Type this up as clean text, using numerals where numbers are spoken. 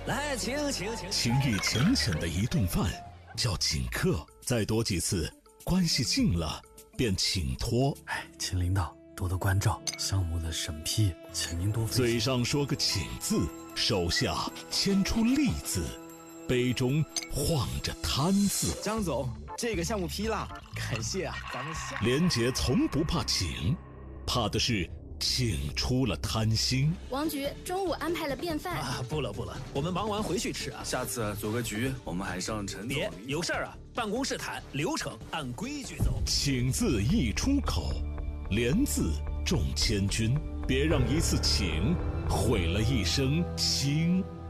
来，请。 情谊浅浅的一顿饭叫请客，再多几次，关系近了便请托。 请领导多多关照，项目的审批，请您多费心。 嘴上说个请字，手下牵出利字，杯中晃着贪字。 张总，这个项目批了，感谢啊，咱们下。 连杰从不怕请，怕的是请出了贪心。 王局中午安排了便饭啊，不了，我们忙完回去吃啊。 下次组个局，我们还上陈总。 别有事儿啊，办公室谈，流程按规矩走。 请字一出口，连字重千钧，别让一次请毁了一生情。